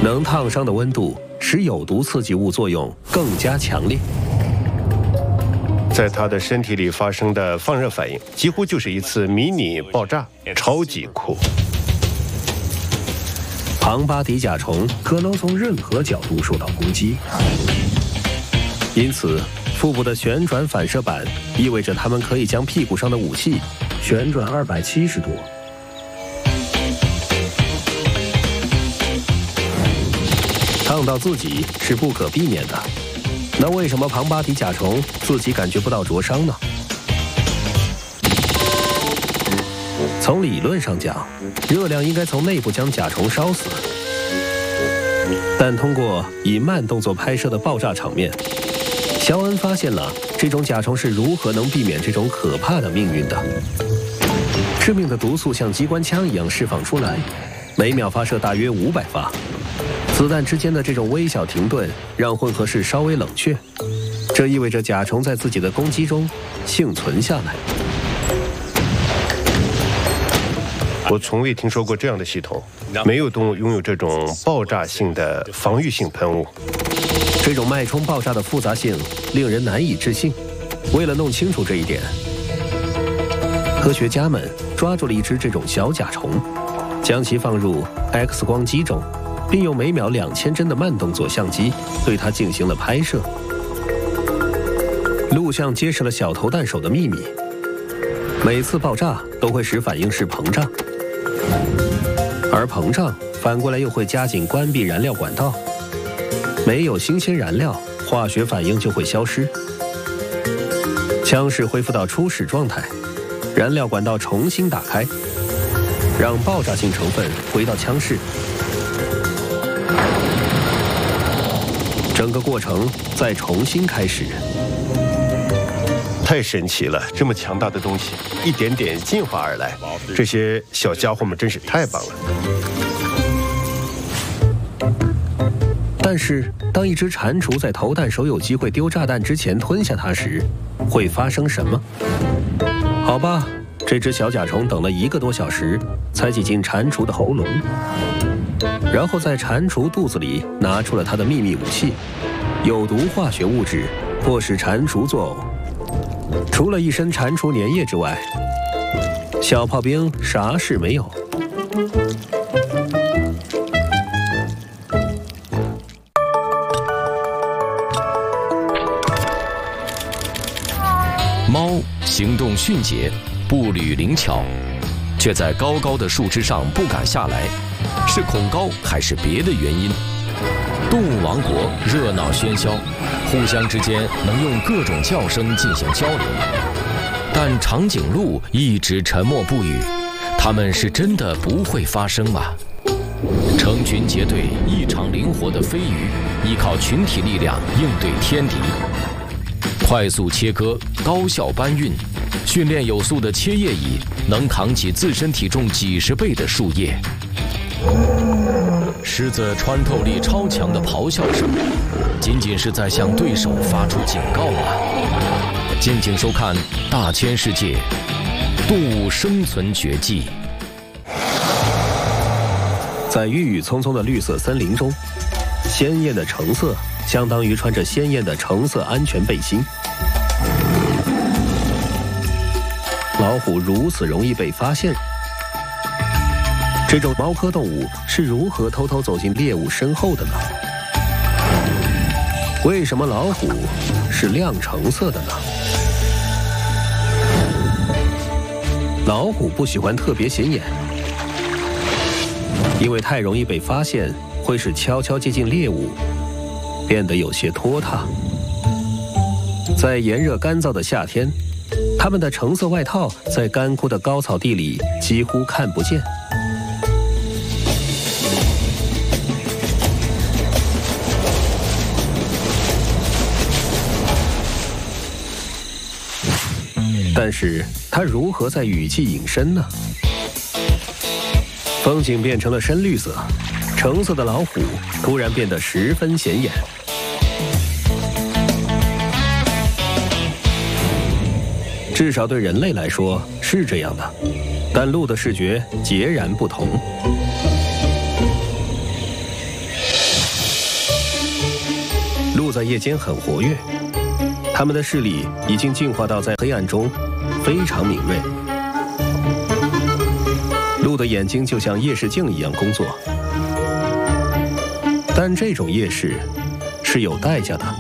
能烫伤的温度使有毒刺激物作用更加强烈。 在他的身体里发生的放热反应，几乎就是一次迷你爆炸，超级酷。 庞巴迪甲虫可能从任何角度受到攻击，因此腹部的旋转反射板意味着它们可以将屁股上的武器旋转270度。烫到自己是不可避免的，那为什么庞巴迪甲虫自己感觉不到灼伤呢？从理论上讲，热量应该从内部将甲虫烧死，但通过以慢动作拍摄的爆炸场面，肖恩发现了这种甲虫是如何能避免这种可怕的命运的。致命的毒素像机关枪一样释放出来，每秒发射大约500发。子弹之间的这种微小停顿让混合式稍微冷却，这意味着甲虫在自己的攻击中幸存下来。 我从未听说过这样的系统，没有动物拥有这种爆炸性的防御性喷雾。 这种脉冲爆炸的复杂性令人难以置信。为了弄清楚这一点，科学家们抓住了一只这种小甲虫，将其放入 X 光机中，并用每秒2000帧的慢动作相机对它进行了拍摄。录像揭示了小头弹手的秘密：每次爆炸都会使反应室膨胀，而膨胀反过来又会加紧关闭燃料管道。没有新鲜燃料，化学反应就会消失，枪室恢复到初始状态，燃料管道重新打开，让爆炸性成分回到枪室。整个过程再重新开始。 太神奇了，这么强大的东西一点点进化而来，这些小家伙们真是太棒了。 但是当一只蟾蜍在投弹手有机会丢炸弹之前吞下它时，会发生什么？好吧，这只小甲虫等了1个多小时才挤进蟾蜍的喉咙，然后在蟾蜍肚子里拿出了它的秘密武器——有毒化学物质，迫使蟾蜍作呕。除了一身蟾蜍粘液之外，小炮兵啥事没有。 猫行动迅捷，步履灵巧，却在高高的树枝上不敢下来，是恐高还是别的原因？动物王国热闹喧嚣，互相之间能用各种叫声进行交流，但长颈鹿一直沉默不语，它们是真的不会发声吗？成群结队、异常灵活的飞鱼，依靠群体力量应对天敌。快速切割，高效搬运，训练有素的切叶蚁能扛起自身体重几10倍的树叶。狮子穿透力超强的咆哮声，仅仅是在向对手发出警告吗？敬请收看《大千世界：动物生存绝技》。 在郁郁葱葱的绿色森林中，鲜艳的橙色相当于穿着鲜艳的橙色安全背心。老虎如此容易被发现，这种猫科动物是如何偷偷走进猎物身后的呢？为什么老虎是亮橙色的呢？老虎不喜欢特别显眼，因为太容易被发现，会使悄悄接近猎物变得有些拖沓。在炎热干燥的夏天，它们的橙色外套在干枯的高草地里几乎看不见。但是它如何在雨季隐身呢？风景变成了深绿色，橙色的老虎突然变得十分显眼。至少对人类来说是这样的，但鹿的视觉截然不同。 鹿在夜间很活跃，它们的视力已经进化到在黑暗中非常敏锐。鹿的眼睛就像夜视镜一样工作，但这种夜视是有代价的。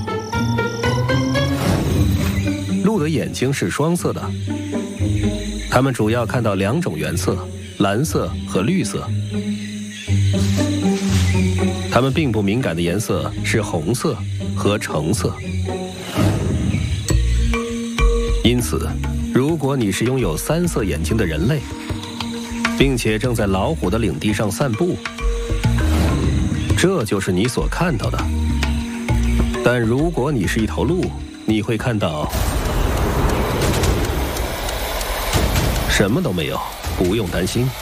鹿的眼睛是双色的，它们主要看到2种原色，蓝色和绿色。它们并不敏感的颜色是红色和橙色。因此，如果你是拥有3色眼睛的人类，并且正在老虎的领地上散步，这就是你所看到的。但如果你是一头鹿，你会看到什么都没有，不用担心。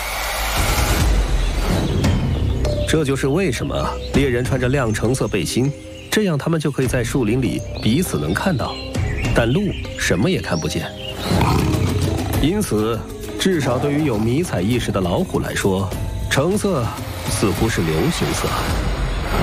这就是为什么猎人穿着亮橙色背心，这样他们就可以在树林里彼此能看到，但鹿什么也看不见。因此，至少对于有迷彩意识的老虎来说，橙色似乎是流行色。